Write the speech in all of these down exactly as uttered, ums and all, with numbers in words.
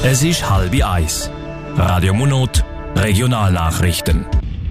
Es ist halb eins. Radio Monot, Regionalnachrichten.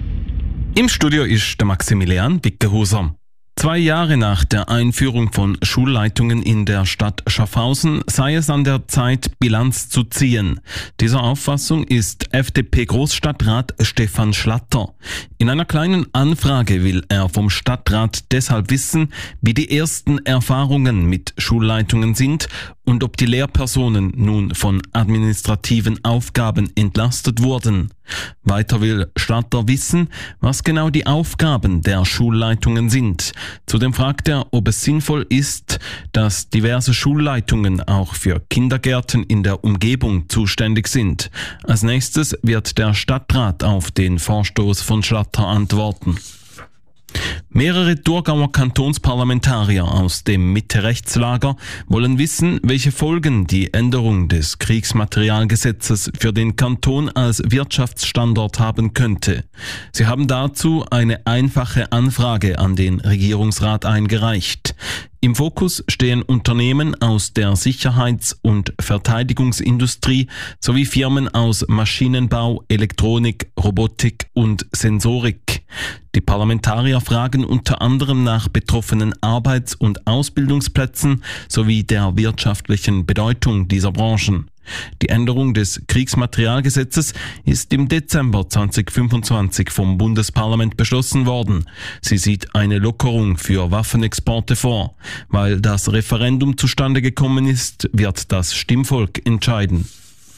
Im Studio ist der Maximilian Wickehuser. Zwei Jahre nach der Einführung von Schulleitungen in der Stadt Schaffhausen sei es an der Zeit, Bilanz zu ziehen. Dieser Auffassung ist F D P-Großstadtrat Stefan Schlatter. In einer kleinen Anfrage will er vom Stadtrat deshalb wissen, wie die ersten Erfahrungen mit Schulleitungen sind und ob die Lehrpersonen nun von administrativen Aufgaben entlastet wurden. Weiter will Schlatter wissen, was genau die Aufgaben der Schulleitungen sind. Zudem fragt er, ob es sinnvoll ist, dass diverse Schulleitungen auch für Kindergärten in der Umgebung zuständig sind. Als nächstes wird der Stadtrat auf den Vorstoß von Schlatter antworten. Mehrere Thurgauer Kantonsparlamentarier aus dem Mitte-Rechts-Lager wollen wissen, welche Folgen die Änderung des Kriegsmaterialgesetzes für den Kanton als Wirtschaftsstandort haben könnte. Sie haben dazu eine einfache Anfrage an den Regierungsrat eingereicht. Im Fokus stehen Unternehmen aus der Sicherheits- und Verteidigungsindustrie sowie Firmen aus Maschinenbau, Elektronik, Robotik und Sensorik. Die Parlamentarier fragen unter anderem nach betroffenen Arbeits- und Ausbildungsplätzen sowie der wirtschaftlichen Bedeutung dieser Branchen. Die Änderung des Kriegsmaterialgesetzes ist im Dezember zweitausendfünfundzwanzig vom Bundesparlament beschlossen worden. Sie sieht eine Lockerung für Waffenexporte vor. Weil das Referendum zustande gekommen ist, wird das Stimmvolk entscheiden.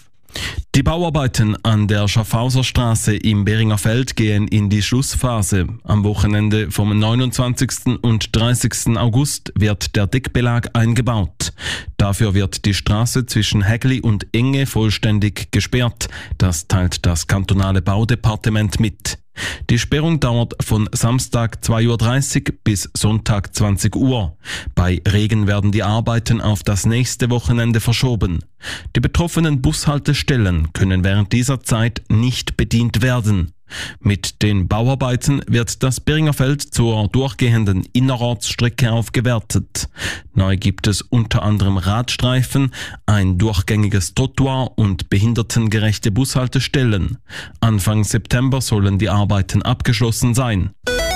Die Bauarbeiten an der Schaffhauser Straße im Beringer Feld gehen in die Schlussphase. Am Wochenende vom neunundzwanzigsten und dreißigsten August wird der Deckbelag eingebaut. Dafür wird die Straße zwischen Hägli und Enge vollständig gesperrt. Das teilt das kantonale Baudepartement mit. Die Sperrung dauert von Samstag zwei Uhr dreißig bis Sonntag zwanzig Uhr. Bei Regen werden die Arbeiten auf das nächste Wochenende verschoben. Die betroffenen Bushaltestellen können während dieser Zeit nicht bedient werden. Mit den Bauarbeiten wird das Beringer Feld zur durchgehenden Innerortsstrecke aufgewertet. Neu gibt es unter anderem Radstreifen, ein durchgängiges Trottoir und behindertengerechte Bushaltestellen. Anfang September sollen die Arbeiten abgeschlossen sein.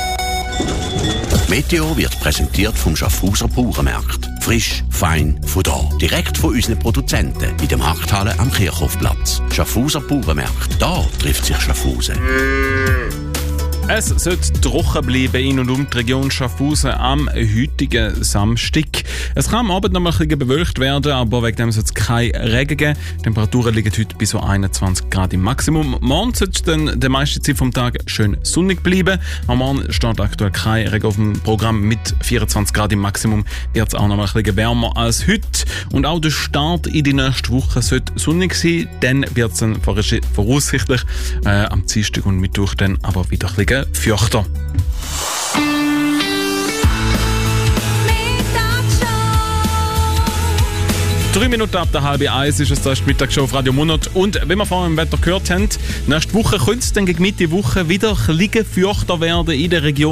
Meteo wird präsentiert vom Schaffhauser Bauernmarkt. Frisch, fein, von da. Direkt von unseren Produzenten in der Markthalle am Kirchhofplatz. Schaffhauser Bauernmarkt. Da trifft sich Schaffhausen. Es sollte trocken bleiben in und um die Region Schaffhausen am heutigen Samstag. Es kann am Abend noch mal ein bisschen bewölkt werden, aber wegen dem soll es kein Regen geben. Die Temperaturen liegen heute bis so einundzwanzig Grad im Maximum. Morgen sollte es dann die meiste Zeit vom Tag schön sonnig bleiben. Am Morgen steht aktuell kein Regen auf dem Programm. Mit vierundzwanzig Grad im Maximum wird es auch noch mal ein bisschen wärmer als heute. Und auch der Start in die nächste Woche sollte sonnig sein. Dann wird es dann voraussichtlich äh, am Dienstag und Mittwoch dann aber wieder ein bisschen feuchter. Drei Minuten ab der halbe eins ist es, das ist die Mittagsshow auf Radio Monot. Und wenn wir vorhin im Wetter gehört haben, nächste Woche könnte es dann gegen Mitte Woche wieder ein bisschen feuchter werden in der Region.